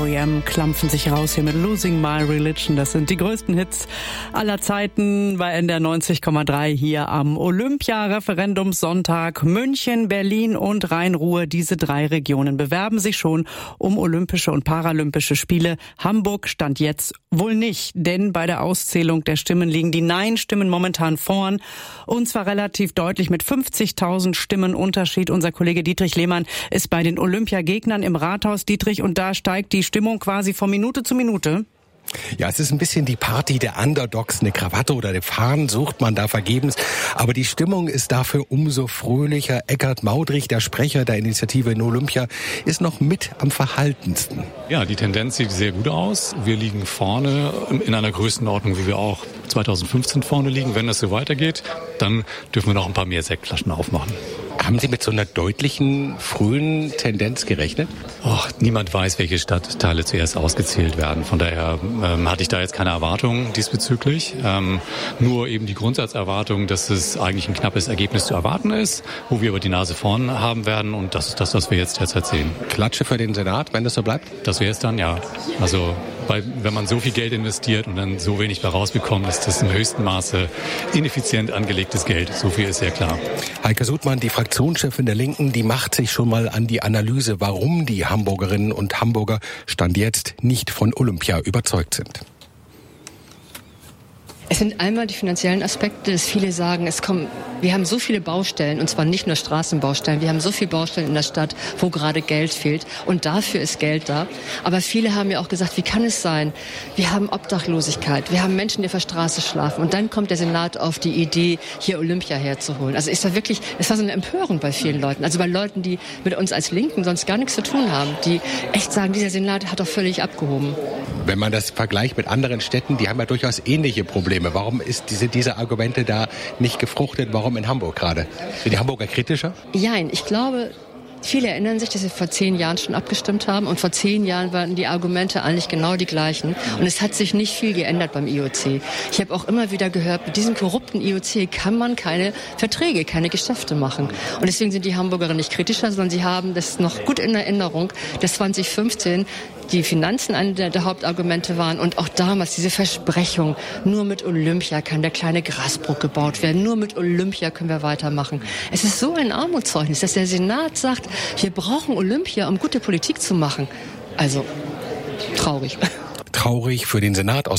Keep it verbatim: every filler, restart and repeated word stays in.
R E M klampfen sich raus hier mit Losing My Religion. Das sind die größten Hits aller Zeiten bei N D R neunzig Komma drei hier am Olympia-Referendumssonntag. München, Berlin und Rhein-Ruhr, diese drei Regionen bewerben sich schon um Olympische und Paralympische Spiele. Hamburg stand jetzt wohl nicht, denn bei der Auszählung der Stimmen liegen die Nein-Stimmen momentan vorn. Und zwar relativ deutlich mit fünfzigtausend Stimmen Unterschied. Unser Kollege Dietrich Lehmann ist bei den Olympiagegnern im Rathaus, Dietrich, und da steigt die Stimmung quasi von Minute zu Minute. Ja, es ist ein bisschen die Party der Underdogs. Eine Krawatte oder eine Fahnen sucht man da vergebens. Aber die Stimmung ist dafür umso fröhlicher. Eckhard Maudrich, der Sprecher der Initiative in Olympia, ist noch mit am verhaltensten. Ja, die Tendenz sieht sehr gut aus. Wir liegen vorne in einer Größenordnung, wie wir auch zweitausendfünfzehn vorne liegen. Wenn das so weitergeht, dann dürfen wir noch ein paar mehr Sektflaschen aufmachen. Haben Sie mit so einer deutlichen, frühen Tendenz gerechnet? Och, niemand weiß, welche Stadtteile zuerst ausgezählt werden. Von daher ähm, hatte ich da jetzt keine Erwartungen diesbezüglich. Ähm, nur eben die Grundsatzerwartung, dass es eigentlich ein knappes Ergebnis zu erwarten ist, wo wir aber die Nase vorn haben werden. Und das ist das, was wir jetzt derzeit sehen. Klatsche für den Senat, wenn das so bleibt? Das wäre es dann, ja. Also, weil, wenn man so viel Geld investiert und dann so wenig bei rausbekommt, ist das im höchsten Maße ineffizient angelegtes Geld. So viel ist sehr klar. Heike Sudmann, die Fraktionschefin der Linken, die macht sich schon mal an die Analyse, warum die Hamburgerinnen und Hamburger Stand jetzt nicht von Olympia überzeugt sind. Es sind einmal die finanziellen Aspekte, dass viele sagen, es kommen, wir haben so viele Baustellen, und zwar nicht nur Straßenbaustellen, wir haben so viele Baustellen in der Stadt, wo gerade Geld fehlt, und dafür ist Geld da. Aber viele haben ja auch gesagt, wie kann es sein? Wir haben Obdachlosigkeit, wir haben Menschen, die auf der Straße schlafen, und dann kommt der Senat auf die Idee, hier Olympia herzuholen. Also ist da wirklich, es war so eine Empörung bei vielen Leuten, also bei Leuten, die mit uns als Linken sonst gar nichts zu tun haben, die echt sagen, dieser Senat hat doch völlig abgehoben. Wenn man das vergleicht mit anderen Städten, die haben ja durchaus ähnliche Probleme. Warum ist diese, diese Argumente da nicht gefruchtet? Warum in Hamburg gerade? Sind die Hamburger kritischer? Nein, ich glaube, viele erinnern sich, dass sie vor zehn Jahren schon abgestimmt haben. Und vor zehn Jahren waren die Argumente eigentlich genau die gleichen. Und es hat sich nicht viel geändert beim I O C. Ich habe auch immer wieder gehört, mit diesem korrupten I O C kann man keine Verträge, keine Geschäfte machen. Und deswegen sind die Hamburger nicht kritischer, sondern sie haben das noch gut in Erinnerung, dass zwanzig fünfzehn die Finanzen eine der, der Hauptargumente waren, und auch damals diese Versprechung, nur mit Olympia kann der kleine Grasbruch gebaut werden, nur mit Olympia können wir weitermachen. Es ist so ein Armutszeugnis, dass der Senat sagt, wir brauchen Olympia, um gute Politik zu machen. Also traurig. Traurig für den Senat aus